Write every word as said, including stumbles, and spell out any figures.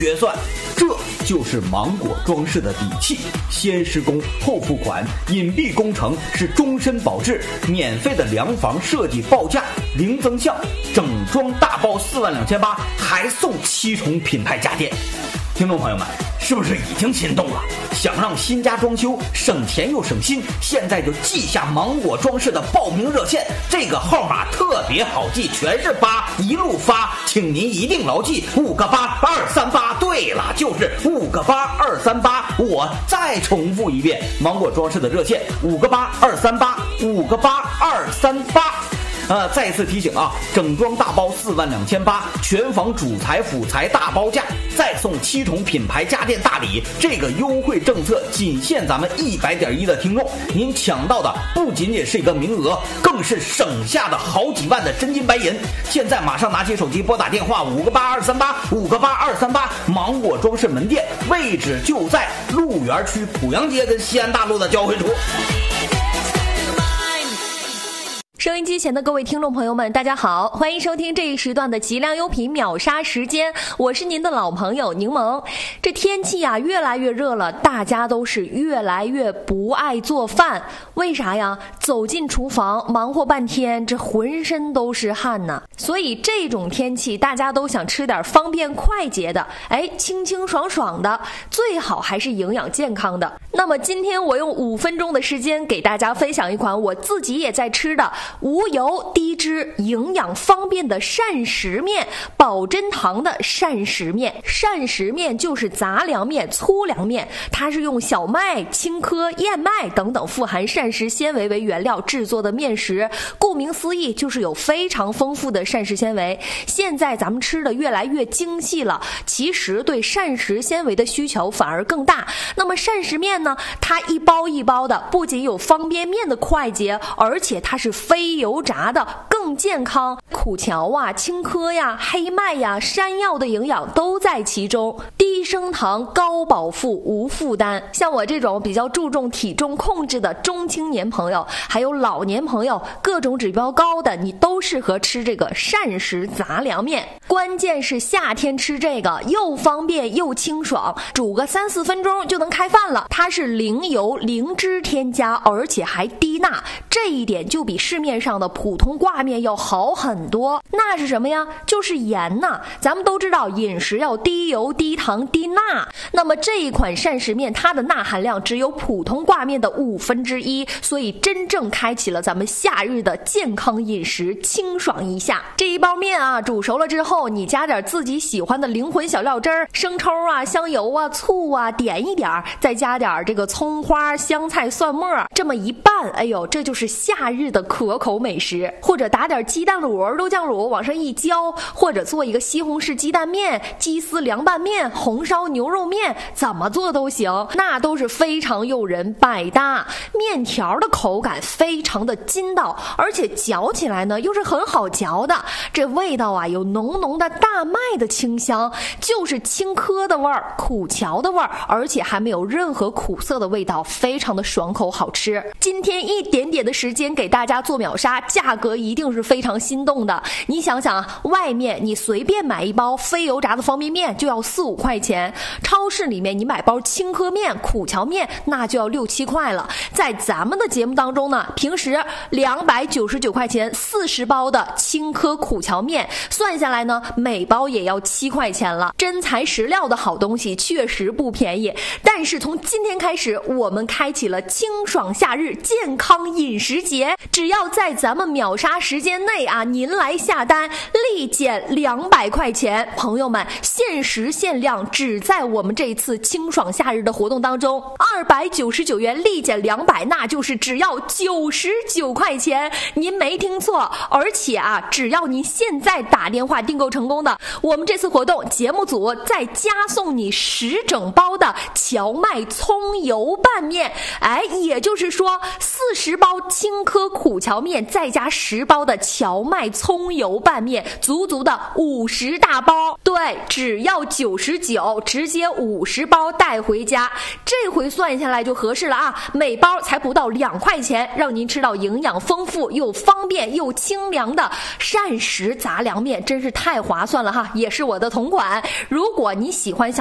决算，这就是芒果装饰的底气。先施工后付款，隐蔽工程是终身保质，免费的量房设计报价零增项，整装大包四万两千八，还送七重品牌家电。听众朋友们，是不是已经心动了？想让新家装修省钱又省心，现在就记下芒果装饰的报名热线，这个号码特别好记，全是八，一路发，请您一定牢记五个八二三八。对了，就是五个八二三八。我再重复一遍，芒果装饰的热线五个八二三八，五个八二三八。呃，再次提醒啊，整装大包四万两千八，全房主材辅材大包价，再送七重品牌家电大礼。这个优惠政策仅限咱们一百点一的听众，您抢到的不仅仅是一个名额，更是省下的好几万的真金白银。现在马上拿起手机拨打电话五个八二三八，五个八二三八，芒果装饰门店位置就在鹿园区濮阳街跟西安大路的交汇处。 收音机前的各位听众朋友们，大家好，欢迎收听这一时段的极量优品秒杀时间，我是您的老朋友柠檬。这天气啊越来越热了，大家都是越来越不爱做饭，为啥呀？走进厨房忙活半天，这浑身都是汗呢。所以这种天气大家都想吃点方便快捷的，哎，清清爽爽的，最好还是营养健康的。那么今天我用五分钟的时间给大家分享一款我自己也在吃的无油低脂营养方便的膳食面，宝珍堂的膳食面。膳食面就是杂粮面、粗粮面，它是用小麦、青稞、燕麦等等富含膳食纤维为原料制作的面食，顾名思义就是有非常丰富的膳食纤维。现在咱们吃的越来越精细了，其实对膳食纤维的需求反而更大。那么膳食面呢，它一包一包的，不仅有方便面的快捷，而且它是非油炸的，更健康。苦荞啊、青稞呀、黑麦呀、山药的营养都在其中，低升糖、高饱腹、无负担。像我这种比较注重体重控制的中青年朋友，还有老年朋友，各种指标高的，你都适合吃这个膳食杂粮面。关键是夏天吃这个又方便又清爽，煮个三四分钟就能开饭了。它是零油零脂添加，而且还低钠，这一点就比市面上的普通挂面要好很多。钠是什么呀？就是盐呐。咱们都知道饮食要低油低糖低钠，那么这一款膳食面它的钠含量只有普通挂面的五分之一，所以真正开启了咱们夏日的健康饮食，清爽一下。这一包面啊煮熟了之后，你加点自己喜欢的灵魂小料汁儿，生抽啊、香油啊、醋啊，点一点，再加点这个葱花、香菜、蒜末，这么一拌，哎呦，这就是夏日的可口美食。或者打点鸡蛋卤、肉酱卤往上一浇，或者做一个西红柿鸡蛋面、鸡丝凉拌面、红烧牛肉面，怎么做都行，那都是非常诱人，百搭。面条的口感非常的筋道，而且嚼起来呢又是很好嚼的。这味道啊有浓浓的大麦的清香，就是青稞的味儿、苦荞的味儿，而且还没有任何苦涩的味道，非常的爽口好吃。今天一点点的时间给大家做秒杀，价格一定是非常心动的。你想想，外面你随便买一包非油炸的方便面就要四五块钱，超市里面你买包青稞面、苦荞面那就要六七块了。在咱们的节目当中呢，平时两百九十九块钱四十包的青稞苦荞面，算下来呢每包也要七块钱了。真材实料的好东西确实不便宜，但是从今天开始，我们开启了清爽夏日健康饮食节，只要在咱们秒杀时间内啊，您来下单立减两百块钱。朋友们，限时限量，只在我们这一次清爽夏日的活动当中，二百九十九元立减两百，那就是只要九十九块钱。您没听错，而且啊，只要您现在打电话订购成功的，我们这次活动节目组再加送你十整包的荞麦葱油拌面。哎，也就是说四十包青稞苦荞面再加十包的荞麦葱油拌面，足足的五十大包。对，只要九十九，直接五十包带回家。这回算下来就合适了啊，每包才不到两块钱，让您吃到营养丰富又方便又清凉的膳食杂粮面，真是太太划算了哈，也是我的同款。如果你喜欢小